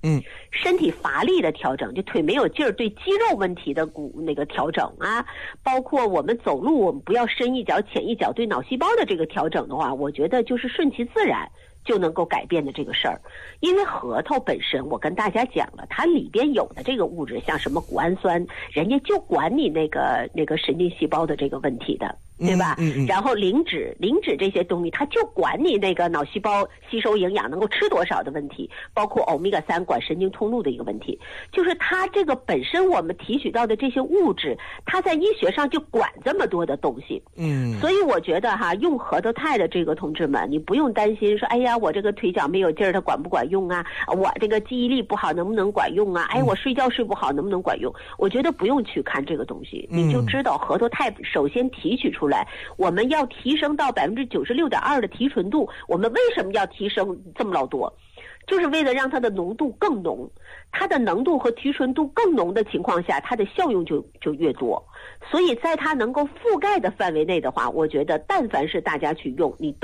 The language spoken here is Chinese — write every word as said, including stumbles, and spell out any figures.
嗯， 身体乏力的调整，就腿没有劲儿，对肌肉问题的骨那个调整啊，包括我们走路，我们不要深一脚浅一脚，对脑细胞的这个调整的话，我觉得就是顺其自然就能够改变的这个事儿。因为核桃本身我跟大家讲了，它里边有的这个物质像什么谷氨酸，人家就管你那个那个神经细胞的这个问题的，对吧？ 嗯嗯嗯、 然后磷脂磷脂这些东西它就管你那个脑细胞吸收营养能够吃多少的问题，包括欧米伽三管神经通路的一个问题。就是它这个本身我们提取到的这些物质，它在医学上就管这么多的东西。 嗯， 所以我觉得哈，用核桃肽的这个同志们，你不用担心说，哎呀，我这个腿脚没有劲儿，它管不管用啊？我这个记忆力不好，能不能管用啊？哎，我睡觉睡不好，能不能管用？我觉得不用去看这个东西，你就知道核桃肽首先提取出来，我们要提升到百分之九十六点二的提纯度。我们为什么要提升这么老多？就是为了让它的浓度更浓，它的浓度和提纯度更浓的情况下，它的效用就就越多。所以在它能够覆盖的范围内的话，我觉得但凡是大家去用，你都